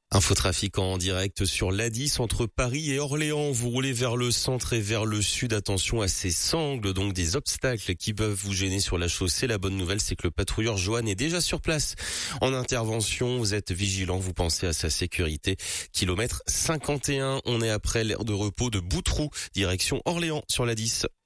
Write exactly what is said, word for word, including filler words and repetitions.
Infotrafic en direct sur l'A dix entre Paris et Orléans. Vous roulez vers le centre et vers le sud. Attention à ces sangles, donc des obstacles qui peuvent vous gêner sur la chaussée. La bonne nouvelle, c'est que le patrouilleur Johan est déjà sur place en intervention. Vous êtes vigilant, vous pensez à sa sécurité. Kilomètre cinquante et un, on est après l'aire de repos de Boutroux, direction Orléans sur l'A dix.